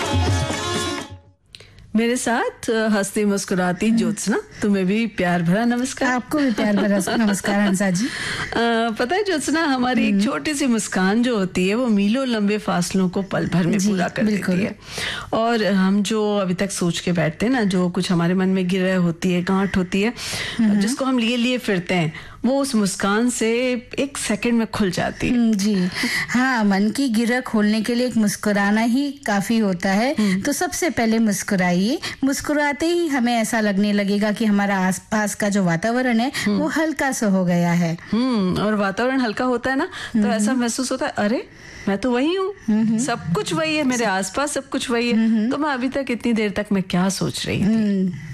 मेरे साथ हंसती मुस्कुराती ज्योत्सना, तुम्हें भी प्यार भरा नमस्कार। आपको भी प्यार भरा नमस्कार हंसा जी। पता है ज्योत्सना, हमारी एक छोटी सी मुस्कान जो होती है वो मीलों लंबे फासलों को पल भर में पूरा कर देती है। और हम जो अभी तक सोच के बैठते हैं ना, जो कुछ हमारे मन में गिरह होती है, गांठ होती है, जिसको हम लिए लिए फिरते हैं, वो उस मुस्कान से एक सेकंड में खुल जाती है। जी हाँ, मन की गिरह खोलने के लिए एक मुस्कुराना ही काफी होता है। तो सबसे पहले मुस्कुराइए। मुस्कुराते ही हमें ऐसा लगने लगेगा कि हमारा आसपास का जो वातावरण है वो हल्का सा हो गया है। और वातावरण हल्का होता है ना, तो ऐसा महसूस होता है, अरे मैं तो वही हूँ, सब कुछ वही है, मेरे आसपास सब कुछ वही है, तो मैं अभी तक इतनी देर तक मैं क्या सोच रही थी।